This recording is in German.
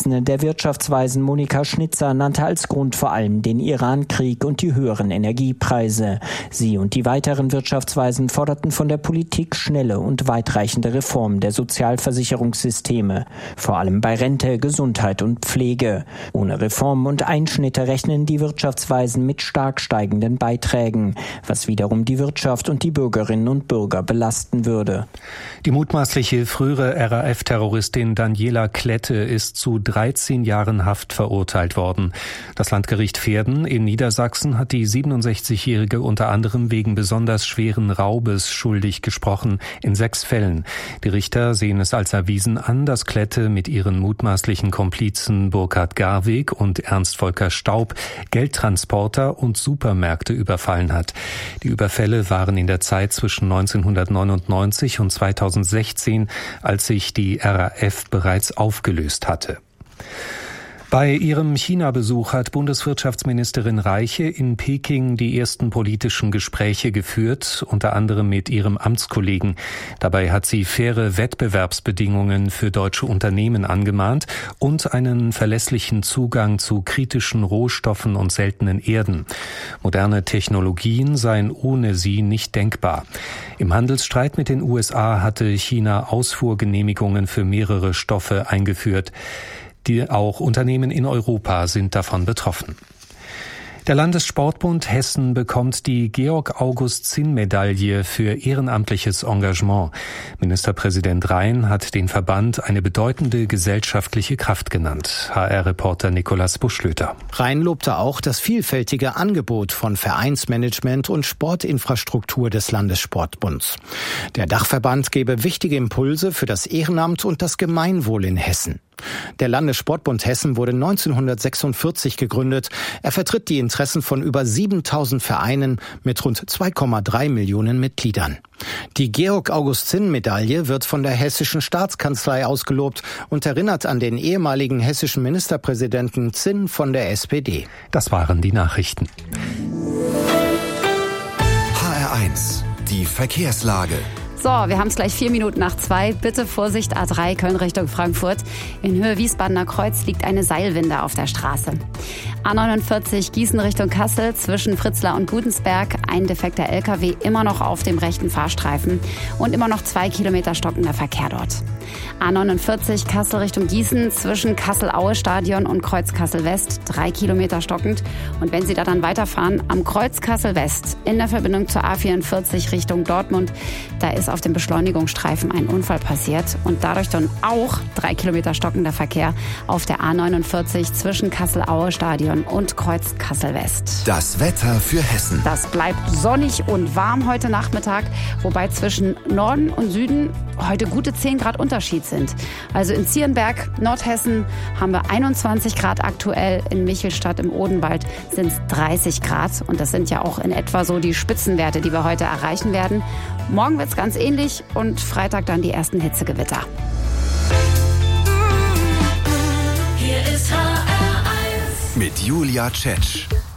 Vorsitzende der Wirtschaftsweisen Monika Schnitzer nannte als Grund vor allem den Iran-Krieg und die höheren Energiepreise. Sie und die weiteren Wirtschaftsweisen forderten von der Politik schnelle und weitreichende Reformen der Sozialversicherungssysteme, vor allem bei Rente, Gesundheit und Pflege. Ohne Reformen und Einschnitte rechnen die Wirtschaftsweisen mit stark steigenden Beiträgen, was wiederum die Wirtschaft und die Bürgerinnen und Bürger belasten würde. Die mutmaßliche frühere RAF-Terroristin Daniela Klette ist zu 13 Jahren Haft verurteilt worden. Das Landgericht Verden in Niedersachsen hat die 67-Jährige unter anderem wegen besonders schweren Raubes schuldig gesprochen, in 6 Fällen. Die Richter sehen es als erwiesen an, dass Klette mit ihren mutmaßlichen Komplizen Burkhard Garweg und Ernst Volker Staub Geldtransporter und Supermärkte überfallen hat. Die Überfälle waren in der Zeit zwischen 1999 und 2016, als sich die RAF bereits aufgelöst hatte. Bei ihrem China-Besuch hat Bundeswirtschaftsministerin Reiche in Peking die ersten politischen Gespräche geführt, unter anderem mit ihrem Amtskollegen. Dabei hat sie faire Wettbewerbsbedingungen für deutsche Unternehmen angemahnt und einen verlässlichen Zugang zu kritischen Rohstoffen und seltenen Erden. Moderne Technologien seien ohne sie nicht denkbar. Im Handelsstreit mit den USA hatte China Ausfuhrgenehmigungen für mehrere Stoffe eingeführt. Auch Unternehmen in Europa sind davon betroffen. Der Landessportbund Hessen bekommt die Georg-August-Zinn-Medaille für ehrenamtliches Engagement. Ministerpräsident Rhein hat den Verband eine bedeutende gesellschaftliche Kraft genannt. HR-Reporter Nikolaus Buschlöter. Rhein lobte auch das vielfältige Angebot von Vereinsmanagement und Sportinfrastruktur des Landessportbunds. Der Dachverband gebe wichtige Impulse für das Ehrenamt und das Gemeinwohl in Hessen. Der Landessportbund Hessen wurde 1946 gegründet. Er vertritt die Interessen von über 7.000 Vereinen mit rund 2,3 Millionen Mitgliedern. Die Georg-August-Zinn-Medaille wird von der Hessischen Staatskanzlei ausgelobt und erinnert an den ehemaligen hessischen Ministerpräsidenten Zinn von der SPD. Das waren die Nachrichten. HR1, die Verkehrslage. So, wir haben es gleich 4 Minuten nach 2. Bitte Vorsicht, A3 Köln Richtung Frankfurt. In Höhe Wiesbadener Kreuz liegt eine Seilwinde auf der Straße. A49 Gießen Richtung Kassel zwischen Fritzlar und Gudensberg. Ein defekter LKW immer noch auf dem rechten Fahrstreifen und immer noch 2 Kilometer stockender Verkehr dort. A49 Kassel Richtung Gießen zwischen Kassel-Aue-Stadion und Kreuz Kassel-West 3 Kilometer stockend. Und wenn Sie da dann weiterfahren, am Kreuz Kassel-West in der Verbindung zur A44 Richtung Dortmund, da ist auf dem Beschleunigungsstreifen ein Unfall passiert und dadurch dann auch 3 Kilometer stockender Verkehr auf der A49 zwischen Kassel-Aue-Stadion und Kreuz Kassel-West. Das Wetter für Hessen. Das bleibt sonnig und warm heute Nachmittag, wobei zwischen Norden und Süden heute gute 10 Grad Unterschied sind. Also in Zierenberg, Nordhessen, haben wir 21 Grad aktuell. In Michelstadt im Odenwald sind es 30 Grad. Und das sind ja auch in etwa so die Spitzenwerte, die wir heute erreichen werden. Morgen wird es ganz ähnlich und Freitag dann die ersten Hitzegewitter. Hier ist HR1 mit Julia Tschetsch.